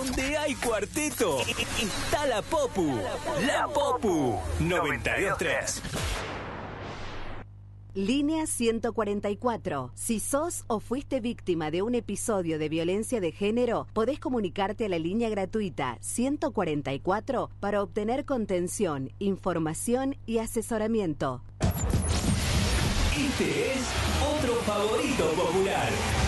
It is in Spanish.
Donde hay cuarteto, está la Popu. La Popu 92.3. Línea 144. Si sos o fuiste víctima de un episodio de violencia de género, podés comunicarte a la línea gratuita 144 para obtener contención, información y asesoramiento. Este es otro favorito popular.